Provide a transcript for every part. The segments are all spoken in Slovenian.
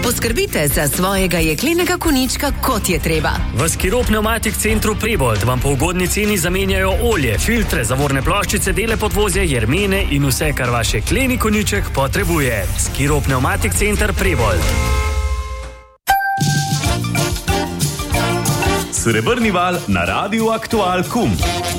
Poskrbite za svojega jeklenega konjička, kot je treba. V Skiro Pneumatik Centru Prebold vam po ugodni ceni zamenjajo olje, filtre, zavorne ploščice, dele podvozja, jermene in vse, kar vaš jekleni konjiček potrebuje. Skiro Pneumatik Center Prebold. Srebrni val na Radiu Aktual KUM.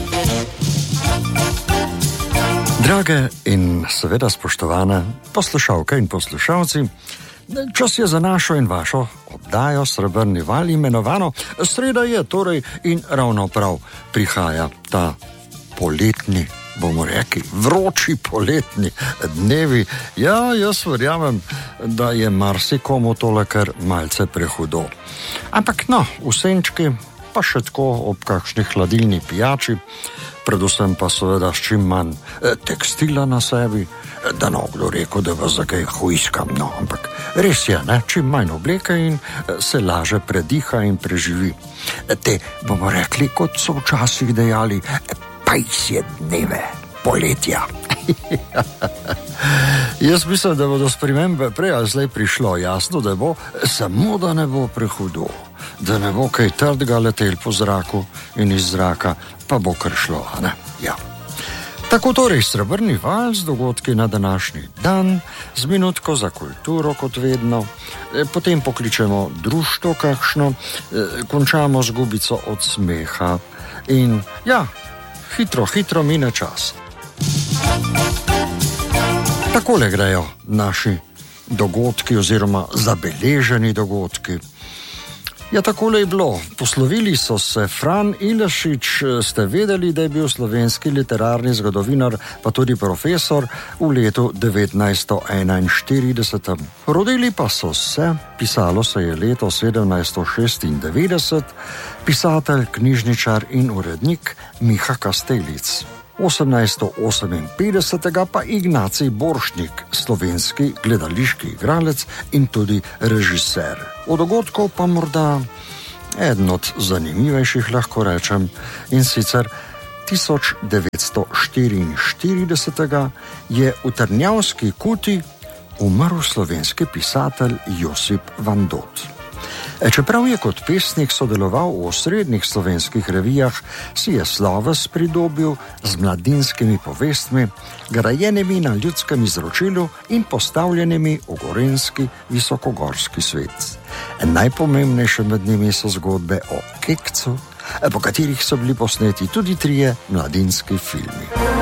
Drage in seveda spoštovane poslušalke in poslušalci, čas je za našo in vašo oddajo Srebrni val imenovano. Sreda je torej in ravno prav prihaja ta poletni, bomo rekli, vroči poletni dnevi. Ja, jaz verjamem, da je marsikomu tole kar malce prehudo. Ampak no, v senčki, pa še tako ob kakšni hladilni pijači, predvsem pa seveda s čim manj tekstila na sebi, da no kdo rekel, da vas za kaj hujskam, no, ampak res je, ne, čim manj obleke in se laže prediha in preživi. Te, bomo rekli, kot so včasih dejali, 50 dneve poletja. Jaz mislim, da bo do spremembe prej ali slej prišlo, jasno, da bo, samo da ne bo prehudo, da ne bo kaj trdega letel po zraku in iz zraka, pa bo kar šlo, a ne? Ja. Tako torej, Srebrni val z dogodki na današnji dan, z minutko za kulturo kot vedno, potem pokličemo društvo kakšno, končamo z gubico od smeha in ja, hitro mine čas. Takole grejo naši dogodki oziroma zabeleženi dogodki. Ja, takole je bilo. Poslovili so se Fran Ilešič, ste vedeli, da je bil slovenski literarni zgodovinar, pa tudi profesor v letu 1941. Rodili pa so se, pisalo se je leto 1796, pisatelj, knjižničar in urednik Miha Kastelic. 1858 pa Ignacij Borštnik, slovenski gledališki igralec in tudi režiser. Od dogodkov pa morda eden od zanimivejših, lahko rečem, in sicer 1944 je v Trnavski Kuti umrl slovenski pisatelj Josip Vandot. Čeprav je kot pesnik sodeloval v osrednjih slovenskih revijah, si je sloves pridobil z mladinskimi povestmi, grajenimi na ljudskem izročilu in postavljenimi v gorenski visokogorski svet. Najpomembnejše med njimi so zgodbe o Kekcu, po katerih so bili posneti tudi 3 mladinski filmi.